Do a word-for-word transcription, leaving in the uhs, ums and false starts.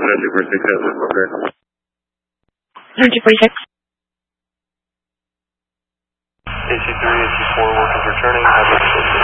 thirty forty-six, okay. thirty forty-six. A C three, A C four, workers returning.